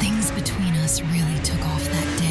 Things between us really took off that day.